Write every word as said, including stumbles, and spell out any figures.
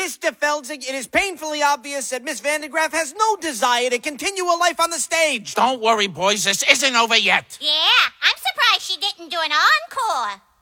Mister Feldzig, it is painfully obvious that Miss Vandegraff has no desire to continue her life on the stage. Don't worry, boys. This isn't over yet. Yeah, I'm surprised she didn't do an encore.